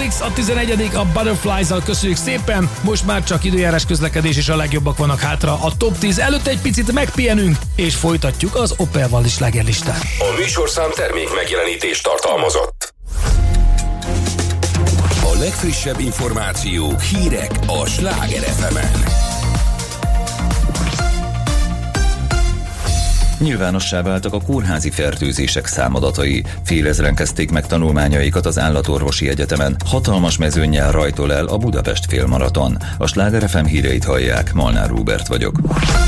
Alex, a 11. a Butterflies-zal, köszönjük szépen. Most már csak időjárás közlekedés és a legjobbak vannak hátra a top 10 előtt, egy picit megpihenünk, és folytatjuk az Opel Wallis slágerlistán. A műsorszám termék megjelenítést tartalmazott. A legfrissebb információk, hírek a Sláger FM-en. Nyilvánossá váltak a kórházi fertőzések számadatai. Félezren kezdték meg tanulmányaikat az Állatorvosi Egyetemen. Hatalmas mezőnnyel rajtol el a Budapest félmaraton. A Sláger FM híreit hallják, Molnár Róbert vagyok.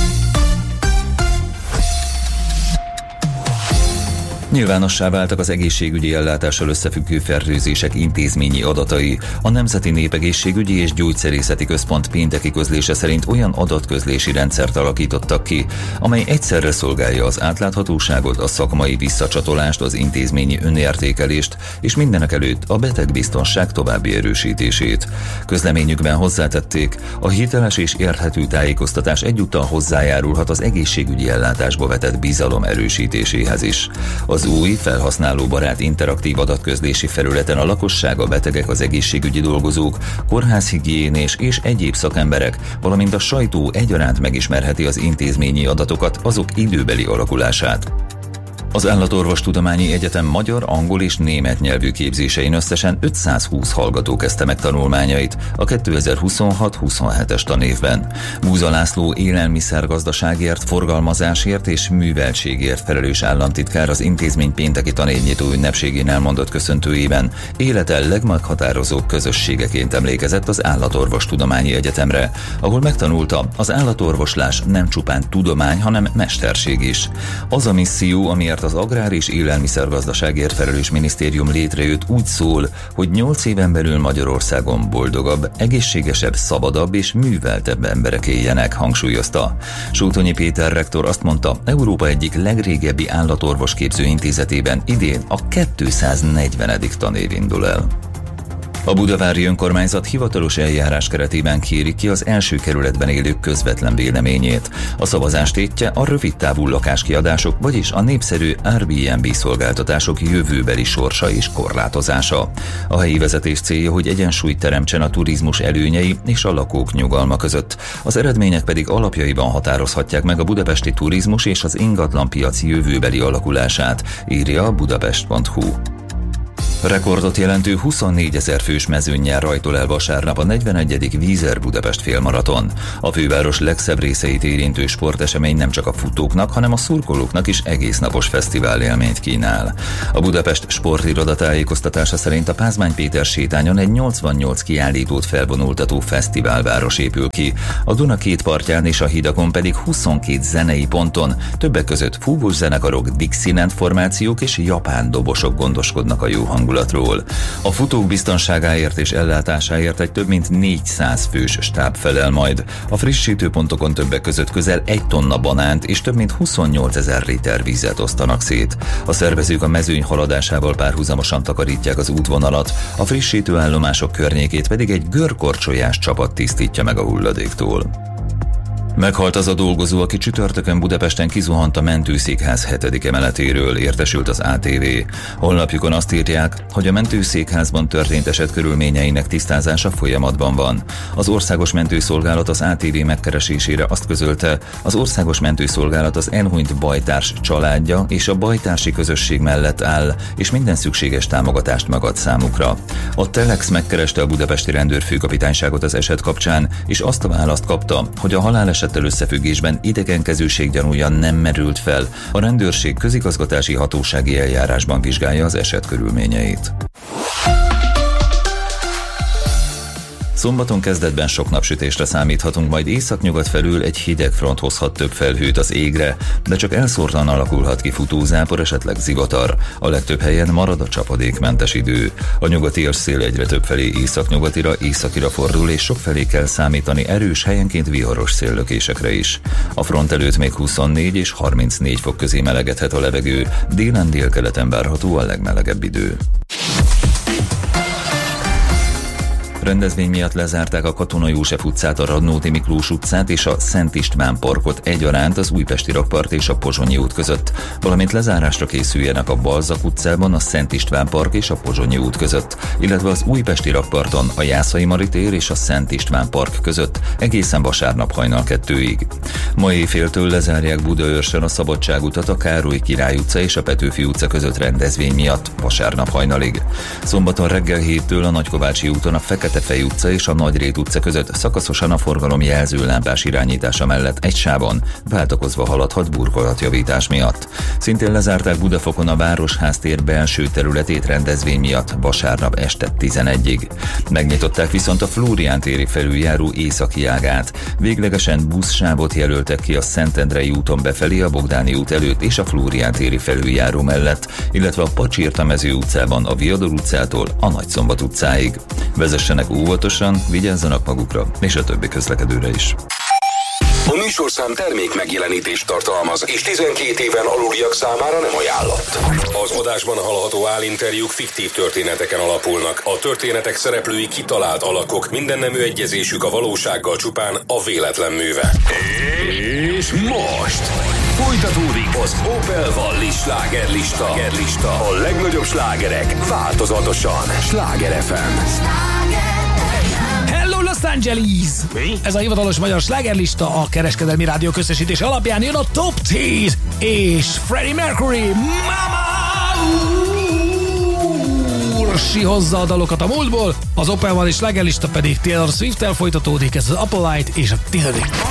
Nyilvánossá váltak az egészségügyi ellátással összefüggő fertőzések intézményi adatai. A Nemzeti Népegészségügyi és Gyógyszerészeti Központ pénteki közlése szerint olyan adatközlési rendszert alakítottak ki, amely egyszerre szolgálja az átláthatóságot, a szakmai visszacsatolást, az intézményi önértékelést és mindenekelőtt a betegbiztonság további erősítését. Közleményükben hozzátették, a hiteles és érthető tájékoztatás egyúttal hozzájárulhat az egészségügyi ellátásba vetett bizalom erősítéséhez is. Az új, felhasználóbarát interaktív adatközlési felületen a lakosság, a betegek, az egészségügyi dolgozók, kórházhigiénés és egyéb szakemberek, valamint a sajtó egyaránt megismerheti az intézményi adatokat, azok időbeli alakulását. Az Állatorvostudományi Egyetem magyar, angol és német nyelvű képzésein összesen 520 hallgató kezdte meg tanulmányait a 2026-27-es tanévben. Búza László élelmiszergazdaságért, forgalmazásért és műveltségért felelős államtitkár az intézmény pénteki tanévnyitó ünnepségén elmondott köszöntőjében élete legmeghatározóbb közösségeként emlékezett az Állatorvostudományi Egyetemre, ahol megtanulta, az állatorvoslás nem csupán tudomány, hanem mesterség is. Az a misszió, amiért az Agrár- és Élelmiszergazdaságért felelős minisztérium létrejött, úgy szól, hogy 8 éven belül Magyarországon boldogabb, egészségesebb, szabadabb és műveltebb emberek éljenek, hangsúlyozta. Sútonyi Péter rektor azt mondta, Európa egyik legrégebbi állatorvosképző intézetében idén a 240. tanév indul el. A budavári önkormányzat hivatalos eljárás keretében kéri ki az első kerületben élők közvetlen véleményét. A szavazás tétje a rövidtávú lakáskiadások, vagyis a népszerű Airbnb szolgáltatások jövőbeli sorsa és korlátozása. A helyi vezetés célja, hogy egyensúlyt teremtsen a turizmus előnyei és a lakók nyugalma között. Az eredmények pedig alapjaiban határozhatják meg a budapesti turizmus és az ingatlanpiac jövőbeli alakulását, írja a budapest.hu. Rekordot jelentő 24 000 fős mezőnnyel rajtol el vasárnap a 41. Vízer Budapest félmaraton. A főváros legszebb részeit érintő sportesemény nem csak a futóknak, hanem a szurkolóknak is egésznapos fesztivál élményt kínál. A Budapest sportiroda tájékoztatása szerint a Pázmány Péter sétányon egy 88 kiállítót felvonultató fesztiválváros épül ki. A Duna két partján és a hídakon pedig 22 zenei ponton, többek között fúvós zenekarok, Dixieland formációk és japán dobosok gondoskodnak a jó hangulatról. A futók biztonságáért és ellátásáért egy több mint 400 fős stáb felel majd. A frissítőpontokon többek között közel 1 tonna banánt és több mint 28 000 liter vizet osztanak szét. A szervezők a mezőny haladásával párhuzamosan takarítják az útvonalat, a frissítőállomások környékét pedig egy görkorcsolyás csapat tisztítja meg a hulladéktól. Meghalt az a dolgozó, aki csütörtökön Budapesten kizuhant a mentőszékház 7. emeletéről, értesült az ATV. Honlapjukon azt írják, hogy a mentőszékházban történt eset körülményeinek tisztázása folyamatban van. Az Országos Mentőszolgálat az ATV megkeresésére azt közölte, az Országos Mentőszolgálat az elhunyt bajtárs családja és a bajtársi közösség mellett áll, és minden szükséges támogatást megad számukra. A Telex megkereste a budapesti rendőrfőkapitányságot az eset kapcsán, és azt a választ kapta, hogy a halálesettel összefüggésben idegenkezűség gyanúja nem merült fel. A rendőrség közigazgatási hatósági eljárásban vizsgálja az eset körülményeit. Szombaton kezdetben sok napsütésre számíthatunk, majd északnyugat felül egy hideg front hozhat több felhőt az égre, de csak elszórtan alakulhat ki futózápor, esetleg zivatar. A legtöbb helyen marad a csapadékmentes idő. A nyugati szél egyre több felé északnyugatira, északira fordul, és sokfelé kell számítani erős, helyenként viharos széllökésekre is. A front előtt még 24 és 34 fok közé melegedhet a levegő, délen délkeleten várható a legmelegebb idő. Rendezvény miatt lezárták a Katona József utcát, a Radnóti Miklós utcát és a Szent István parkot egyaránt az Újpesti Rakpart és a Pozsonyi út között, valamint lezárásra készüljenek a Balzak utcában, a Szent István park és a Pozsonyi út között, illetve az Újpesti Rakparton a Jászai Mari tér és a Szent István park között egészen vasárnap hajnal 2-ig. Ma éjféltől lezárják Budaörsön a Szabadságutat, a Károly Király utca és a Petőfi utca között rendezvény miatt vasárnap hajnalig. Szombaton reggel 7-től a Nagykovácsi úton a Fekete-Fej utca és a Nagyrét utca között szakaszosan a forgalom jelzőlámpás irányítása mellett egy sávon váltakozva haladhat burkolatjavítás miatt. Szintén lezárták Budafokon a Városház tér belső területét rendezvény miatt vasárnap este 11-ig. Megnyitották viszont a Flórián téri felüljáró északi ágát. Véglegesen buszsávot jelöltek ki a Szentendrei úton befelé a Bogdáni út előtt és a Flórián téri felüljáró mellett, illetve a Pacsirtamező utcában a Viador utcától a Nagyszombat utcáig. Vezessenek óvatosan, vigyázzanak magukra és a többi közlekedőre is. A műsorszám termék megjelenítést tartalmaz, és 12 éven aluliak számára nem ajánlott. Az adásban hallható állinterjúk fiktív történeteken alapulnak. A történetek szereplői kitalált alakok, mindennemű egyezésük a valósággal csupán a véletlen műve. És most folytatódik az Opel Wallis slágerlista. A legnagyobb slágerek változatosan. Sláger FM. Hello Los Angeles! Mi? Ez a hivatalos magyar slágerlista, a kereskedelmi rádió közösítés alapján jön a Top 10 és Freddie Mercury, Mama! Ursi hozza a dalokat a múltból, az Opel Wallis slágerlista pedig Taylor Swift-tel folytatódik, ez az Apple Light és a Tildy.